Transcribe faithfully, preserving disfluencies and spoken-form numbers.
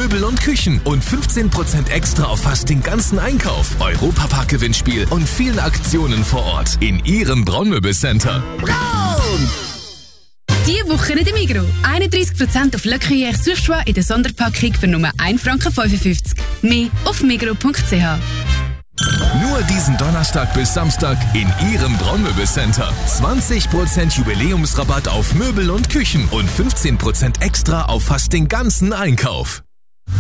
Möbel und Küchen und fünfzehn Prozent extra auf fast den ganzen Einkauf. Europapark-Gewinnspiel und vielen Aktionen vor Ort in Ihrem Braunmöbelcenter. Braun! Diese Woche in der Migros. einunddreissig Prozent auf Le Gruyère Surchoix in der Sonderpackung für nur ein Franken fünfundfünfzig. Mehr auf migros punkt c h. Nur diesen Donnerstag bis Samstag in Ihrem Braunmöbelcenter. zwanzig Prozent Jubiläumsrabatt auf Möbel und Küchen und fünfzehn Prozent extra auf fast den ganzen Einkauf.